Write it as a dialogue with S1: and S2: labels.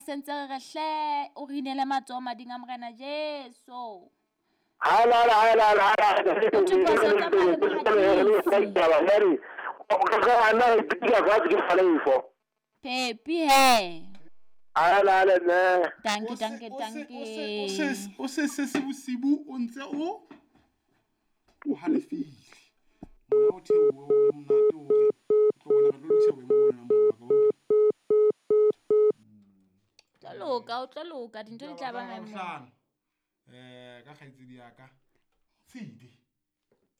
S1: sentse re hle o re inele matsoho mading a Morena Jesu.
S2: Hala.
S1: Motho phoso tsa malemo ha di Pepi he.
S2: Hala ne.
S1: Danke.
S3: O se bosibu o ntse o halefile. Moya o theowe o monate hore o tlo bona re lokisa boemo bona mo ka
S1: Tla loka dintho di tla ba hantle.
S3: ka kgaitsedi ya ka. Tsidi.